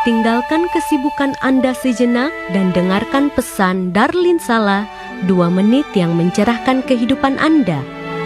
tinggalkan kesibukan Anda sejenak dan dengarkan pesan Darlin Sala, 2 menit yang mencerahkan kehidupan Anda.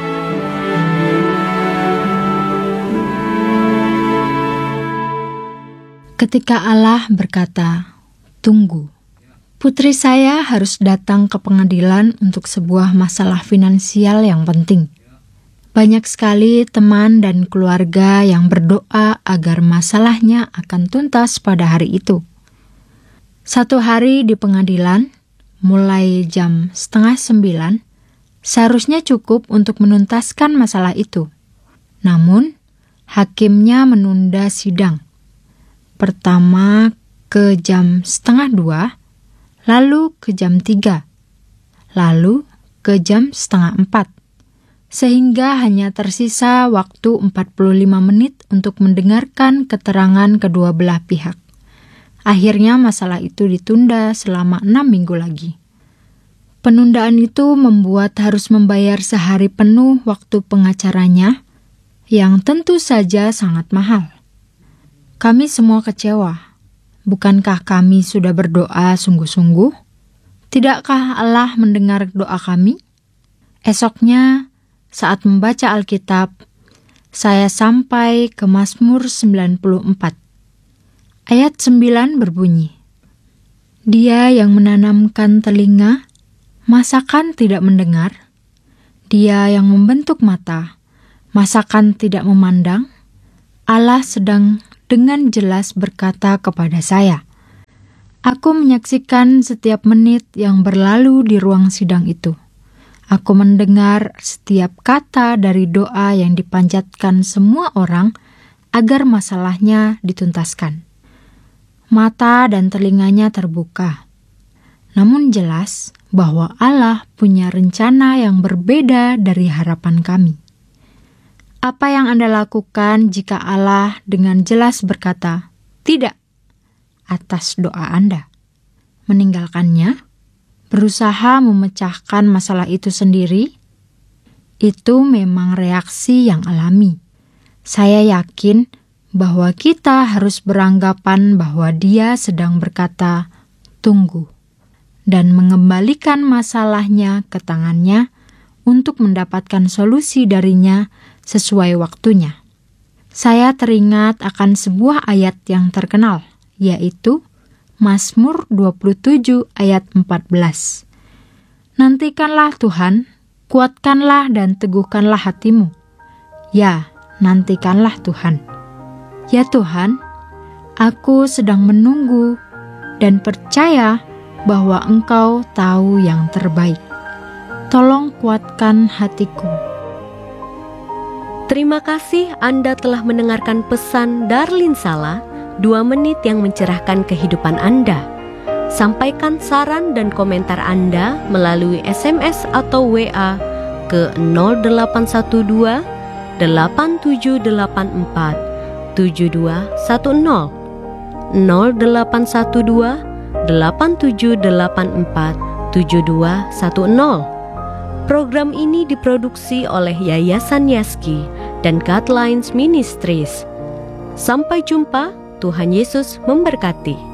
Ketika Allah berkata, "Tunggu." Putri saya harus datang ke pengadilan untuk sebuah masalah finansial yang penting. Banyak sekali teman dan keluarga yang berdoa agar masalahnya akan tuntas pada hari itu. Satu hari di pengadilan, mulai jam 8:30, seharusnya cukup untuk menuntaskan masalah itu. Namun, hakimnya menunda sidang. Pertama ke jam 1:30, lalu ke jam 3, lalu ke jam 3:30, sehingga hanya tersisa waktu 45 menit untuk mendengarkan keterangan kedua belah pihak. Akhirnya masalah itu ditunda selama 6 minggu lagi. Penundaan itu membuat harus membayar sehari penuh waktu pengacaranya, yang tentu saja sangat mahal. Kami semua kecewa. Bukankah kami sudah berdoa sungguh-sungguh? Tidakkah Allah mendengar doa kami? Esoknya, saat membaca Alkitab, saya sampai ke Mazmur 94. Ayat 9 berbunyi, "Dia yang menanamkan telinga, masakan tidak mendengar? Dia yang membentuk mata, masakan tidak memandang? Allah sedang dengan jelas berkata kepada saya, aku menyaksikan setiap menit yang berlalu di ruang sidang itu. Aku mendengar setiap kata dari doa yang dipanjatkan semua orang agar masalahnya dituntaskan. Mata dan telinganya terbuka. Namun jelas bahwa Allah punya rencana yang berbeda dari harapan kami. Apa yang Anda lakukan jika Allah dengan jelas berkata, tidak, atas doa Anda? Meninggalkannya? Berusaha memecahkan masalah itu sendiri? Itu memang reaksi yang alami. Saya yakin bahwa kita harus beranggapan bahwa Dia sedang berkata, tunggu, dan mengembalikan masalahnya ke tangannya untuk mendapatkan solusi darinya sesuai waktunya. Saya teringat akan sebuah ayat yang terkenal, yaitu Mazmur 27 ayat 14. Nantikanlah Tuhan, kuatkanlah dan teguhkanlah hatimu. Ya, nantikanlah Tuhan. Ya Tuhan, aku sedang menunggu dan percaya bahwa Engkau tahu yang terbaik. Tolong kuatkan hatiku. Terima kasih Anda telah mendengarkan pesan Darlin Sala, 2 menit yang mencerahkan kehidupan Anda. Sampaikan saran dan komentar Anda melalui SMS atau WA ke 0812 8784 7210 0812 8784 7210. Program ini diproduksi oleh Yayasan Yaski dan Godlines Ministries. Sampai jumpa, Tuhan Yesus memberkati.